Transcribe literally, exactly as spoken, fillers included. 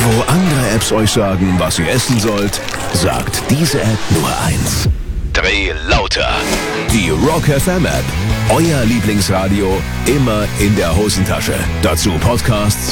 Wo andere Apps euch sagen, was ihr essen sollt, sagt diese App nur eins. Dreh lauter. Die Rock F M App. Euer Lieblingsradio immer in der Hosentasche. Dazu Podcasts